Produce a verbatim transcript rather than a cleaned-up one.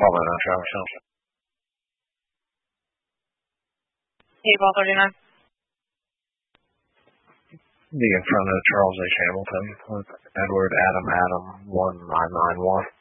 Paul nine nine Travis House. Hey, Paul thirty-nine. Be in front of Charles H. Hamilton with Edward Adam Adam one nine nine one.